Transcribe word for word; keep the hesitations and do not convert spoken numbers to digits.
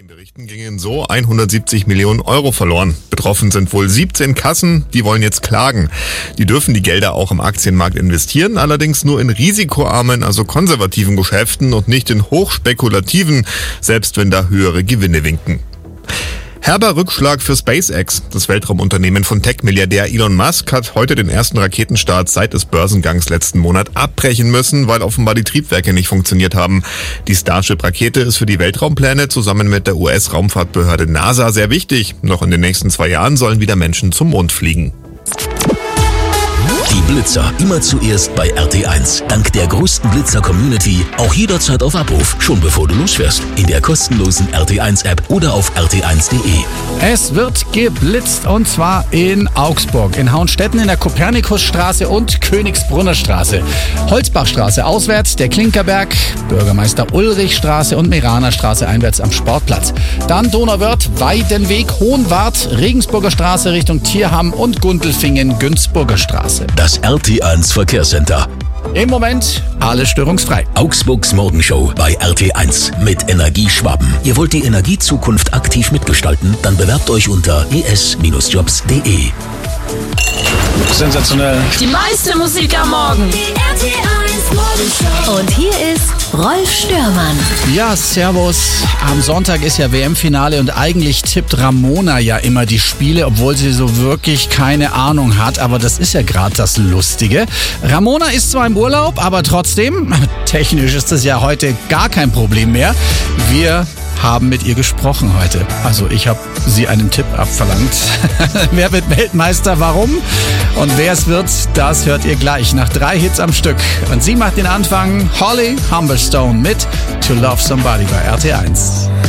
Berichten gingen so hundertsiebzig Millionen Euro verloren. Betroffen sind wohl siebzehn Kassen, die wollen jetzt klagen. Die dürfen die Gelder auch im Aktienmarkt investieren, allerdings nur in risikoarmen, also konservativen Geschäften und nicht in hochspekulativen, selbst wenn da höhere Gewinne winken. Herber Rückschlag für SpaceX. Das Weltraumunternehmen von Tech-Milliardär Elon Musk hat heute den ersten Raketenstart seit des Börsengangs letzten Monat abbrechen müssen, weil offenbar die Triebwerke nicht funktioniert haben. Die Starship-Rakete ist für die Weltraumpläne zusammen mit der U S-Raumfahrtbehörde NASA sehr wichtig. Noch in den nächsten zwei Jahren sollen wieder Menschen zum Mond fliegen. Die Blitzer immer zuerst bei R T eins. Dank der größten Blitzer-Community auch jederzeit auf Abruf, schon bevor du losfährst. In der kostenlosen R T eins App oder auf r t eins punkt de. Es wird geblitzt und zwar in Augsburg, in Hauenstetten, in der Kopernikusstraße und Königsbrunner Straße. Holzbachstraße auswärts, der Klinkerberg, Bürgermeister Ulrichstraße und Meraner Straße einwärts am Sportplatz. Dann Donauwörth, Weidenweg, Hohenwart, Regensburger Straße Richtung Tierham und Gundelfingen, Günzburger Straße. Das R T eins Verkehrscenter. Im Moment alles störungsfrei. Augsburgs Morgenshow bei R T eins mit Energieschwaben. Ihr wollt die Energiezukunft aktiv mitgestalten? Dann bewerbt euch unter e s Bindestrich jobs punkt de. Sensationell. Die meiste Musik am Morgen. Die R T eins Morgenshow. Und hier ist Rolf Störmann. Ja, servus. Am Sonntag ist ja W M-Finale und eigentlich tippt Ramona ja immer die Spiele, obwohl sie so wirklich keine Ahnung hat. Aber das ist ja gerade das Lustige. Ramona ist zwar im Urlaub, aber trotzdem, technisch ist das ja heute gar kein Problem mehr. Wir haben mit ihr gesprochen heute. Also ich habe sie einen Tipp abverlangt. Wer wird Weltmeister, warum? Und wer es wird, das hört ihr gleich nach drei Hits am Stück. Und sie macht den Anfang. Holly Humberstone mit To Love Somebody bei R T eins.